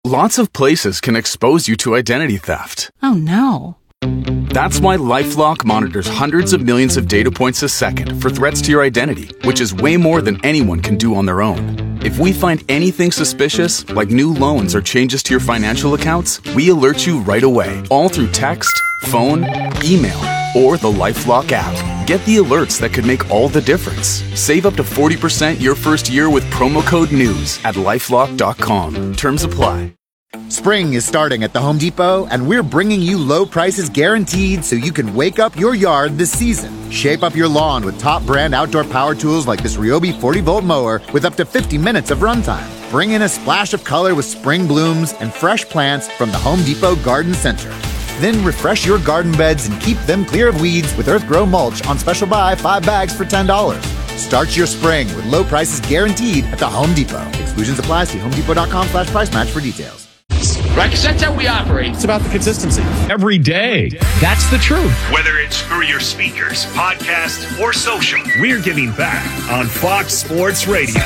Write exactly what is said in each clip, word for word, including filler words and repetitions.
Lots of places can expose you to identity theft. Oh, no. That's why LifeLock monitors hundreds of millions of data points a second for threats to your identity, which is way more than anyone can do on their own. If we find anything suspicious, like new loans or changes to your financial accounts, we alert you right away, all through text, phone, email, or the LifeLock app. Get the alerts that could make all the difference. Save up to forty percent your first year with promo code NEWS at lifelock dot com. Terms apply. Spring is starting at the Home Depot, and we're bringing you low prices guaranteed so you can wake up your yard this season. Shape up your lawn with top brand outdoor power tools like this Ryobi forty volt mower with up to fifty minutes of runtime. Bring in a splash of color with spring blooms and fresh plants from the Home Depot Garden Center. Then refresh your garden beds and keep them clear of weeds with EarthGrow mulch on special buy five bags for ten dollars. Start your spring with low prices guaranteed at the Home Depot. Exclusions apply. See homedepot.com slash price match for details. Right, because that's how we operate. It's about the consistency. Every day. That's the truth. Whether it's through your speakers, podcast, or social, we're giving back on Fox Sports Radio.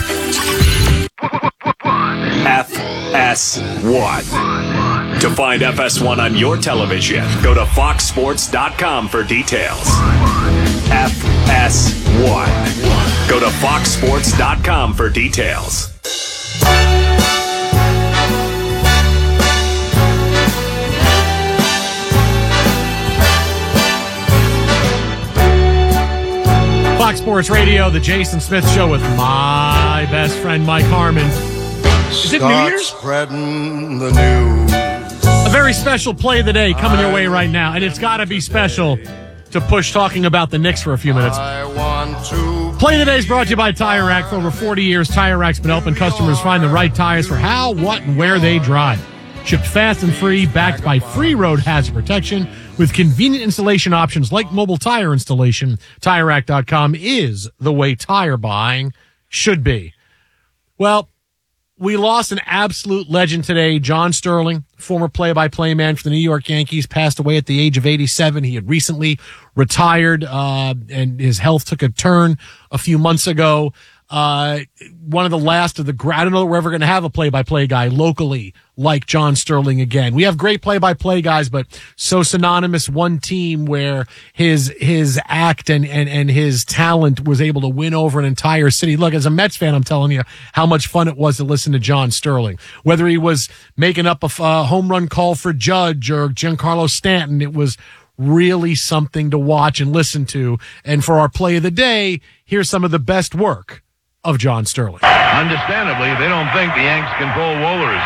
F S one. To find F S one on your television, go to fox sports dot com for details. F S one. Go to fox sports dot com for details. Fox Sports Radio, the Jason Smith Show with my best friend Mike Harmon. Is it New Year's? Spreading the news. A very special play of the day coming your way right now, and it's got to be special to push talking about the Knicks for a few minutes. I want to Play of the day is brought to you by Tire Rack. For over forty years, Tire Rack's been helping customers find the right tires for how, what, and where they drive. Shipped fast and free, backed by free road hazard protection with convenient installation options like mobile tire installation. Tire Rack dot com is the way tire buying should be. Well, we lost an absolute legend today. John Sterling, former play-by-play man for the New York Yankees, passed away at the age of eighty-seven. He had recently retired, uh, and his health took a turn a few months ago. Uh, one of the last of the, I don't know that we're ever going to have a play-by-play guy locally like John Sterling again. We have great play-by-play guys, but so synonymous, one team where his, his act and, and, and his talent was able to win over an entire city. Look, as a Mets fan, I'm telling you how much fun it was to listen to John Sterling. Whether he was making up a uh, home run call for Judge or Giancarlo Stanton, it was really something to watch and listen to. And for our play of the day, here's some of the best work of John Sterling. Understandably, they don't think the Yanks can pull Wohlers.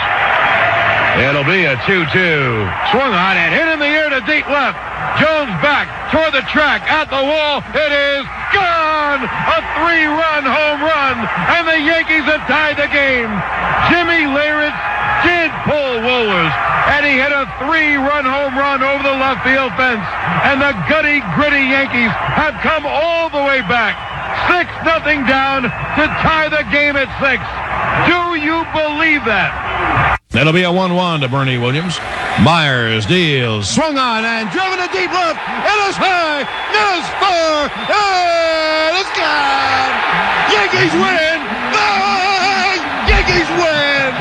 It'll be a two two. Swung on and hit in the air to deep left. Jones back toward the track at the wall. It is gone! A three-run home run, and the Yankees have tied the game. Jimmy Leyritz did pull Wohlers, and he hit a three-run home run over the left field fence. And the gutty, gritty Yankees have come all the way back. Six nothing down to tie the game at six. Do you believe that? That'll be a one one to Bernie Williams. Myers deals. Swung on and driven to deep left. It is high. It is far. And it's gone. Yankees win. The Yankees win.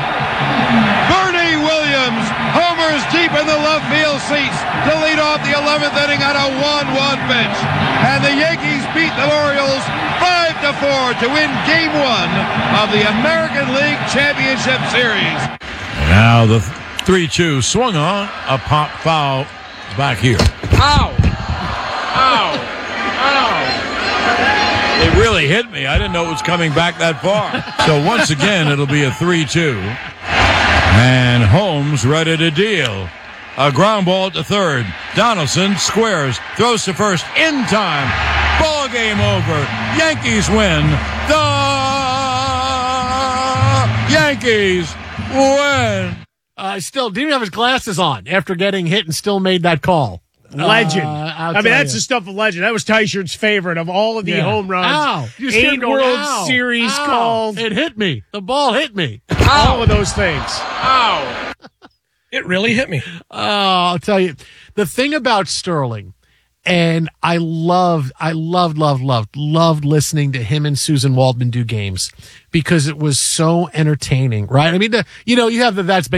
Bernie Williams homers deep in the left field seats to lead off the eleventh inning on a one one pitch. And the Yankees beat the Orioles five to four to win game one of the American League Championship Series. Now the three two swung on, a pop foul back here. Ow! Ow! Ow! It really hit me. I didn't know it was coming back that far. So once again, it'll be a three two. And Holmes ready to deal. A ground ball to third. Donaldson squares, throws to first in time. Ball game over. Yankees win. The Yankees win. Uh, still didn't even have his glasses on after getting hit and still made that call. Legend. Uh, I mean, that's you. the stuff of legend. That was Tyshird's favorite of all of the Yeah. home runs. Ow. You just Eight kept going, World ow, Series ow. called. It hit me. The ball hit me. All of those things. Ow! It really hit me. Oh, I'll tell you. The thing about Sterling, and I loved, I loved, loved, loved, loved listening to him and Susan Waldman do games because it was so entertaining, right? I mean, the, you know, you have the That's